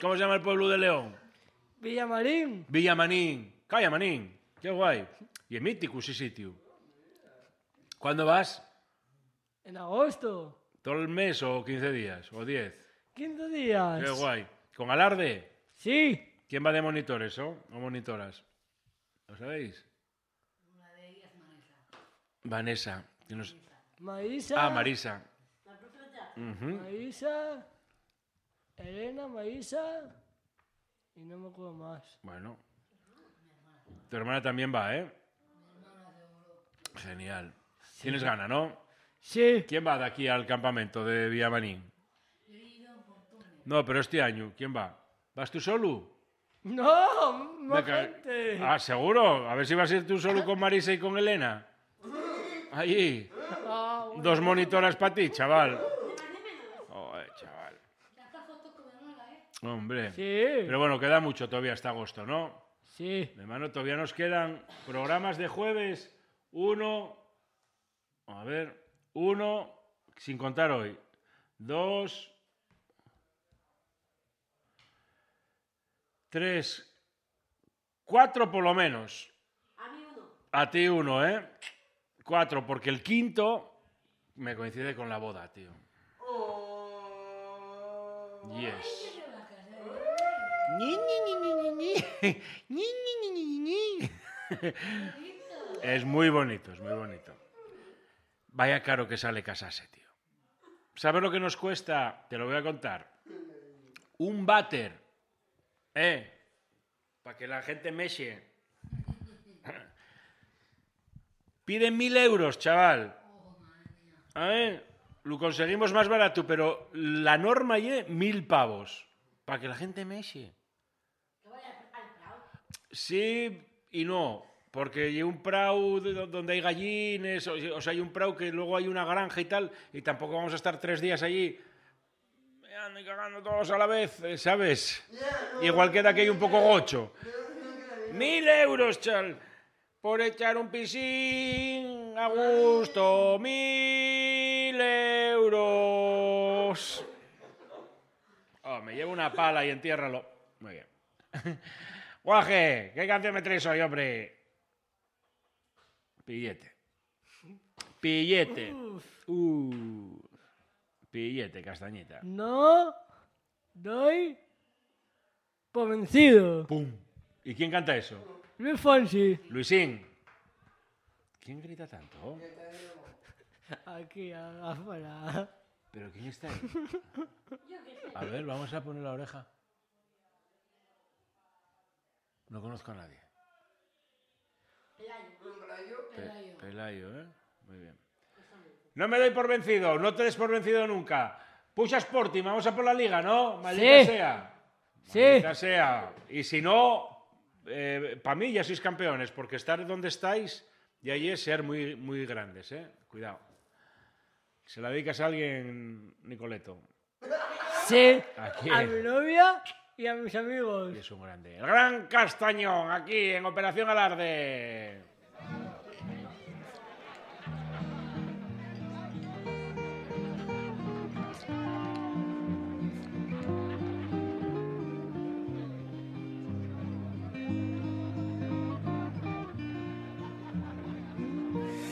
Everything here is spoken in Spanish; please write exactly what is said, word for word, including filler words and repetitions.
¿Cómo se llama el pueblo de León? Villamarín. Villamanín. Calla, manín. Qué guay. Y es mítico ese sitio. ¿Cuándo vas? En agosto. ¿Todo el mes o quince días? ¿O diez? quince días. Qué guay. ¿Con alarde? Sí. ¿Quién va de monitores o, o monitoras? ¿Lo sabéis? Una de ellas, Vanessa. Vanessa. Que nos... Maísa. Ah, Marisa. La profesora ya. Ujú. Maísa. Elena, Maísa. Y no me acuerdo más. Bueno. Tu hermana también va, ¿eh? Genial. Tienes ganas, ¿no? Sí. ¿Quién va de aquí al campamento de Villamarín? Yo he ido por túnel. No, pero este año, ¿quién va? ¿Vas tú solo? No, más Me ca- gente. Ah, seguro. A ver si vas a ir tú solo con Marisa y con Elena. Allí. Ah, bueno. Dos monitoras para ti, chaval. Joder, chaval. Saca fotos con mi hermana, ¿eh? Hombre. Sí. Pero bueno, queda mucho todavía hasta agosto, ¿no? Sí. Mi hermano, todavía nos quedan programas de jueves. Uno. A ver. Uno. Sin contar hoy. Dos. Tres. Cuatro por lo menos. A mí uno. A ti uno, ¿eh? Cuatro, porque el quinto me coincide con la boda, tío. Yes. Yo la casa de... Ñi, ñi, ñi, ñi, ñi, ñi. Ñi, ñi, ñi, ñi, ñi. Es muy bonito, es muy bonito. Vaya caro que sale casarse, tío. ¿Sabes lo que nos cuesta? Te lo voy a contar. Un váter. ¿Eh? Para que la gente meche. Piden mil euros, chaval. A ver, lo conseguimos más barato, pero la norma es mil pavos. Para que la gente meche. Que vaya al prado. Sí y no, porque hay un prau de- donde hay gallines, o o sea, hay un prau que luego hay una granja y tal, y tampoco vamos a estar tres días allí meando y cagando todos a la vez, eh, ¿sabes? Igual queda que hay un poco gocho. Mil euros, chal, por echar un pisín a gusto, mil euros. Oh, me llevo una pala y entiérralo. Muy bien. Guaje, ¿qué canción me traes hoy, hombre? Pillete. Pillete. Uh, pillete, castañita. No doy por vencido. Pum. ¿Y quién canta eso? Luis Fonsi. Luisín. ¿Quién grita tanto? Aquí afuera. ¿Pero quién está ahí? A ver, vamos a poner la oreja. No conozco a nadie. Pe- Pelayo, ¿eh? Muy bien. No me doy por vencido, no te des por vencido nunca. Pucha Sporting, vamos a por la liga, ¿no? Maldita Sí. sea. Sí. Maldita sea. Y si no, eh, para mí ya sois campeones, porque estar donde estáis y allí es ser muy, muy grandes, ¿eh? Cuidado. Se la dedicas a alguien, Nicoleto. Sí. ¿A A quién? mi novia y a mis amigos. Y es un grande. El gran Castañón, aquí en Operación Alarde.